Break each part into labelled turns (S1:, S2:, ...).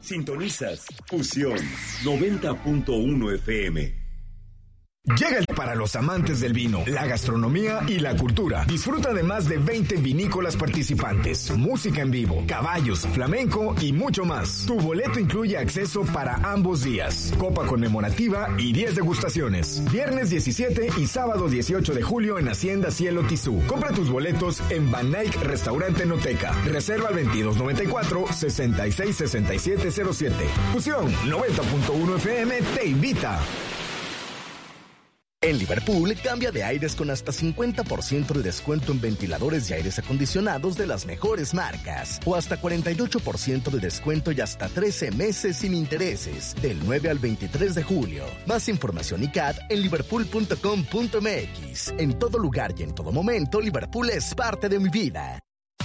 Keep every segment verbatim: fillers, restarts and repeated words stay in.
S1: Sintonizas Fusión noventa punto uno F M.
S2: Llega el para los amantes del vino, la gastronomía y la cultura. Disfruta de más de veinte vinícolas participantes, música en vivo, caballos, flamenco y mucho más. Tu boleto incluye acceso para ambos días, copa conmemorativa y diez degustaciones. Viernes diecisiete y sábado dieciocho de julio en Hacienda Cielo Tizú. Compra tus boletos en Van Eyck Restaurante Enoteca. Reserva al veintidós noventa y cuatro, sesenta y seis sesenta y siete cero siete. Fusión noventa punto uno F M te invita.
S3: En Liverpool, cambia de aires con hasta cincuenta por ciento de descuento en ventiladores y aires acondicionados de las mejores marcas. O hasta cuarenta y ocho por ciento de descuento y hasta trece meses sin intereses. Del nueve al veintitrés de julio. Más información y C A D en liverpool punto com punto m x. En todo lugar y en todo momento, Liverpool es parte de mi vida.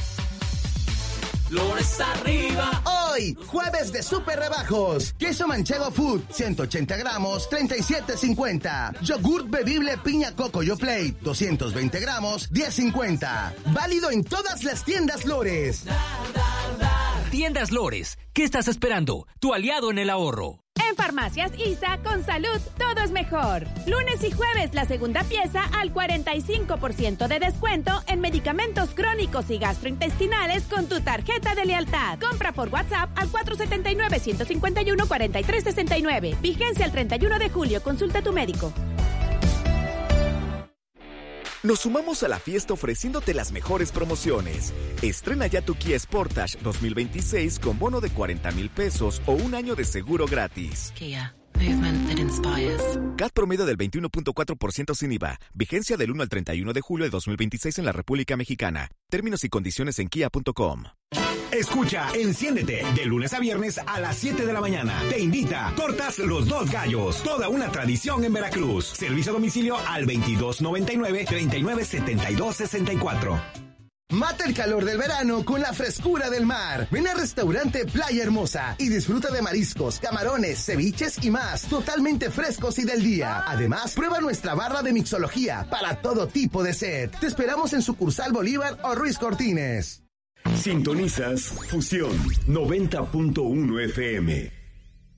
S4: Lores arriba.
S5: Hoy, jueves de super rebajos. Queso manchego food, ciento ochenta gramos, treinta y siete cincuenta. Yogurt bebible piña coco yo plate, doscientos veinte gramos, diez cincuenta. Válido en todas las tiendas Lores.
S6: Tiendas Lores, ¿qué estás esperando? Tu aliado en el ahorro.
S7: En Farmacias I S A, con salud, todo es mejor. Lunes y jueves, la segunda pieza al cuarenta y cinco por ciento de descuento en medicamentos crónicos y gastrointestinales con tu tarjeta de lealtad. Compra por WhatsApp al cuatro siete nueve, uno cinco uno, cuatro tres seis nueve. Vigencia el treinta y uno de julio. Consulta a tu médico.
S8: Nos sumamos a la fiesta ofreciéndote las mejores promociones. Estrena ya tu Kia Sportage dos mil veintiséis con bono de cuarenta mil pesos o un año de seguro gratis.
S9: Kia, movement that inspires.
S8: C A T promedio del veintiuno punto cuatro por ciento sin I V A. Vigencia del uno al treinta y uno de julio de dos mil veintiséis en la República Mexicana. Términos y condiciones en kia punto com.
S2: Escucha, enciéndete, de lunes a viernes a las siete de la mañana. Te invita, Tortas Los Dos Gallos, toda una tradición en Veracruz. Servicio a domicilio al veintidós noventa y nueve, treinta y nueve setenta y dos sesenta y cuatro.
S5: Mata el calor del verano con la frescura del mar. Ven al restaurante Playa Hermosa y disfruta de mariscos, camarones, ceviches y más, totalmente frescos y del día. Además, prueba nuestra barra de mixología para todo tipo de sed. Te esperamos en Sucursal Bolívar o Ruiz Cortines.
S1: Sintonizas Fusión noventa punto uno F M.